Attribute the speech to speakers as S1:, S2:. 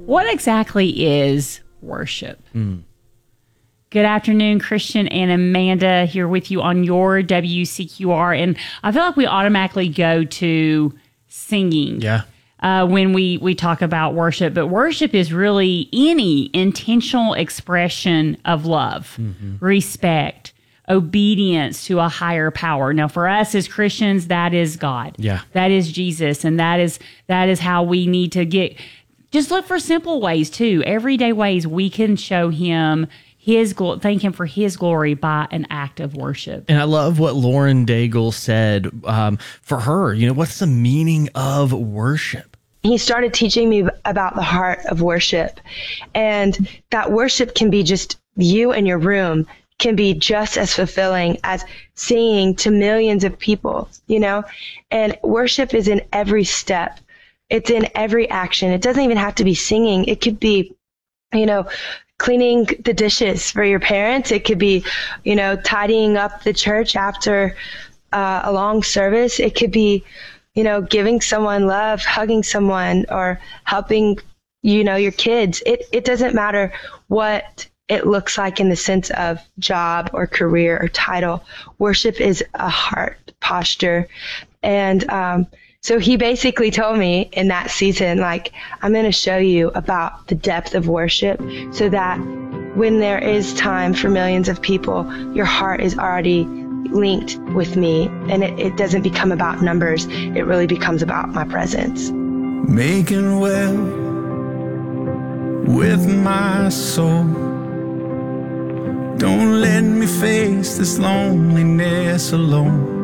S1: What exactly is worship? Good afternoon, Christian and Amanda here with you on your WCQR. And I feel like we automatically go to singing when we talk about worship. But worship is really any intentional expression of love, respect, obedience to a higher power. Now, for us as Christians, that is God.
S2: Yeah.
S1: That is Jesus. And that is how we need to get... Just look for simple ways, too. Everyday ways we can show him thank him for his glory by an act of worship.
S2: And I love what Lauren Daigle said for her. What's the meaning of worship?
S3: He started teaching me about the heart of worship, and that worship can be just you in your room, can be just as fulfilling as singing to millions of people, and worship is in every step. It's in every action. It doesn't even have to be singing. It could be, cleaning the dishes for your parents. It could be, tidying up the church after a long service. It could be, giving someone love, hugging someone, or helping, your kids. It doesn't matter what it looks like in the sense of job or career or title. Worship is a heart posture. And, so he basically told me in that season, I'm going to show you about the depth of worship so that when there is time for millions of people, your heart is already linked with me, and it doesn't become about numbers. It really becomes about my presence.
S4: Making well with my soul. Don't let me face this loneliness alone.